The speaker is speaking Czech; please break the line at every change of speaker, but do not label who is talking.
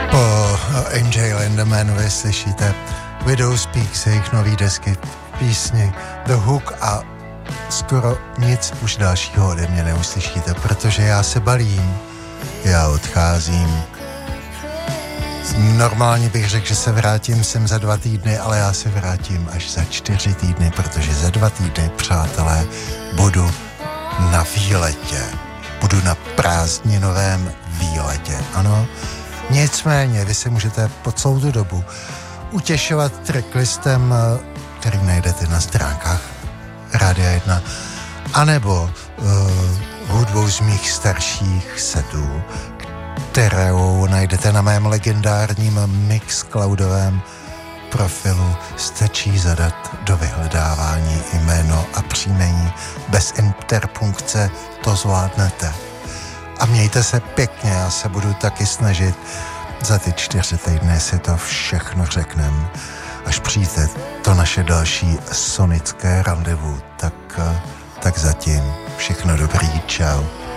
Angel and the Man, vy slyšíte Widow Speaks, jejich nový desky, písni The Hook a skoro nic už dalšího ode mě neuslyšíte, protože já se balím, já odcházím. Normálně bych řekl, že se vrátím sem za 2 týdny, ale já se vrátím až za 4 týdny, protože za 2 týdny, přátelé, budu na výletě. Budu na prázdninovém výletě, ano. Nicméně, vy se můžete po celou tu dobu utěšovat tracklistem, který najdete na stránkách Rádia 1, anebo hudbou z mých starších setů, kterou najdete na mém legendárním Mixcloudovém profilu. Stačí zadat do vyhledávání jméno a příjmení, bez interpunkce to zvládnete. A mějte se pěkně, já se budu taky snažit za ty 4 týdny si to všechno řeknem. Až přijde to naše další sonické randevu, tak zatím všechno dobrý, čau.